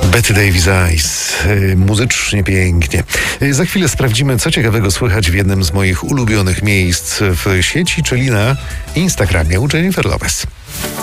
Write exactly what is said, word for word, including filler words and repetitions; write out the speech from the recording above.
Betty Davis Eyes. Muzycznie pięknie. Za chwilę sprawdzimy, co ciekawego słychać w jednym z moich ulubionych miejsc w sieci, czyli na Instagramie u Jennifer Lopez.